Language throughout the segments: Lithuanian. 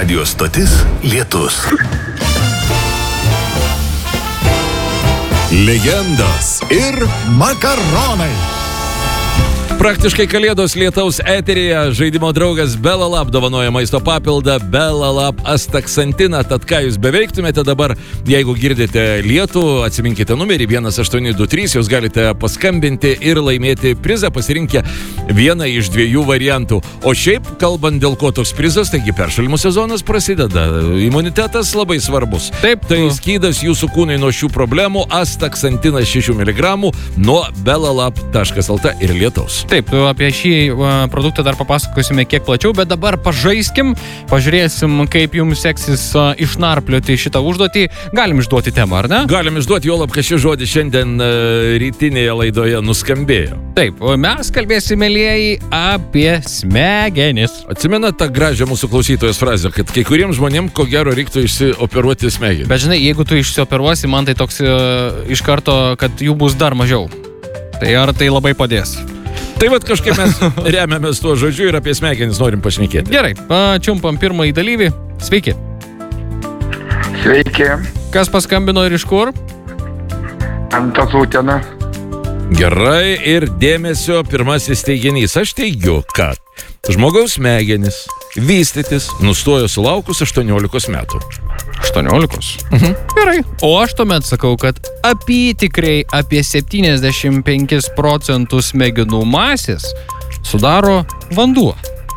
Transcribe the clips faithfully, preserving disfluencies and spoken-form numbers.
Radijo stotis Lietus. Legendos ir makaronai. Praktiškai kalėdos lietaus eteryje žaidimo draugas Belalab dovanoja maisto papildą Belalab astaksantiną. Tad ką jūs beveiktumėte dabar, jeigu girdite lietų, atsiminkite numerį vienas aštuoni du trys, jūs galite paskambinti ir laimėti prizą, pasirinkę vieną iš dviejų variantų. O šiaip, kalbant dėl ko toks prizas, taigi peršalimo sezonas prasideda. Imunitetas labai svarbus. Taip, tai skydas jūsų kūnai nuo šių problemų, astaksantinas šešių miligramų nuo belalab taškas lt ir lietaus. Taip, apie šį uh, produktą dar papasakosime kiek plačiau, bet dabar pažaiskim, pažiūrėsim, kaip jums seksis uh, išnarplioti šitą užduotį. Galim išduoti temą, ar ne? Galim išduoti, juolab, kad šis žodis šiandien uh, rytinėje laidoje nuskambėjo. Taip, o mes kalbėsime, mielieji, apie smegenis. Atsimenat tą gražią mūsų klausytojos frazę, kad kai kuriems žmonėms ko gero reiktų išsioperuoti smegenį. Bet žinai, jeigu tu išsioperuosi, man tai toks uh, iš karto, kad jų bus dar mažiau. Tai ar tai labai padės? Tai vat kažkaip mes remiamės tuo žodžiu ir apie smegenis norim pašnekėti. Gerai, čiumpam pirmąjį dalyvį. Sveiki. Sveiki. Kas paskambino ir iš kur? Antas Utena. Gerai, ir dėmesio pirmasis teiginys. Aš teigiu, kad žmogaus smegenis vystytis nustojo sulaukus aštuoniolikos metų. aštuoniolikos? Mhm. Gerai. O aš tuomet sakau, kad apytikriai apie septyniasdešimt penkis procentus smegenų masės sudaro vanduo.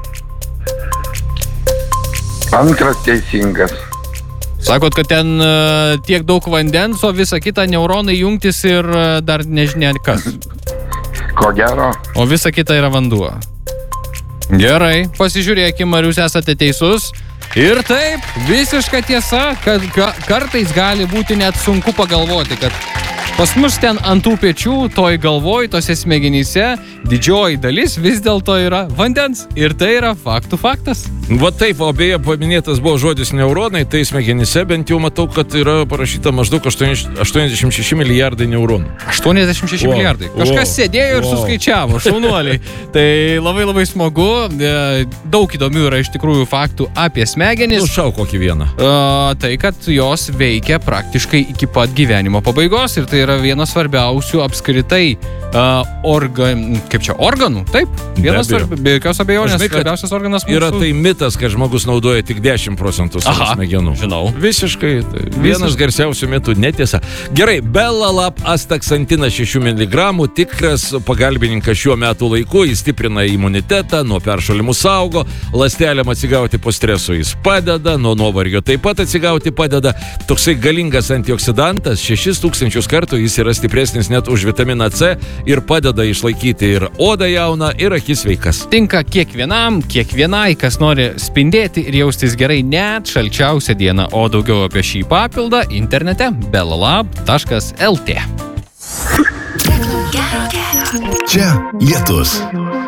Antras teisingas. Sakot, kad ten uh, tiek daug vandens, o visa kita neuronai jungtis ir uh, dar nežinia kas. Ko gero. O visa kita yra vanduo. Gerai, pasižiūrėkim, ar jūs esate teisus. Ir taip, visiška tiesa, kad ka- kartais gali būti net sunku pagalvoti, kad pas mus ten ant tų pečių, toj galvoj, tose smegenyse, didžioji dalis vis dėlto yra vandens. Ir tai yra faktų faktas. Va taip, o beje paminėtas buvo žodis neuronai, tai smegenyse bent jau matau, kad yra parašyta maždaug aštuoniasdešimt šeši milijardai neuronų. aštuoniasdešimt šeši Wow. milijardai. Kažkas Wow. sėdėjo ir Wow. suskaičiavo, šaunuoliai. Tai labai labai smagu. E, Daug įdomių yra iš tikrųjų faktų apie smegenis. Nušau kokį vieną. Uh, tai, kad jos veikia praktiškai iki pat gyvenimo pabaigos ir tai yra vienas svarbiausių apskritai uh, organ, kaip čia, organų, taip? Vienas Be abejo. svarbi, be jokios abejonės, Žinai, kad svarbiausias organas mūsų. Yra tai mitas, kad žmogus naudoja tik dešimt procentų savo Aha, smegenų. žinau. Visiškai. Tai vienas garsiausių mitų, netiesa. Gerai, Belalab astaksantinas šešių miligramų, tikras pagalbininkas šiuo metu laiku, jis stiprina imunitetą, nuo peršalimų saugo, ląstelėm atsigauti po streso jis padeda, nuo nuovargio taip pat atsigauti padeda. Toksai galingas antioksidantas, šešis tūkstančius kartų jis yra stipresnis net už vitaminą C ir padeda išlaikyti ir odą jauną, ir akis sveikas. Tinka kiekvienam, kiekvienai, kas nori spindėti ir jaustis gerai net šalčiausią dieną. O daugiau apie šį papildą internete belalab taškas lt. Čia Lietus.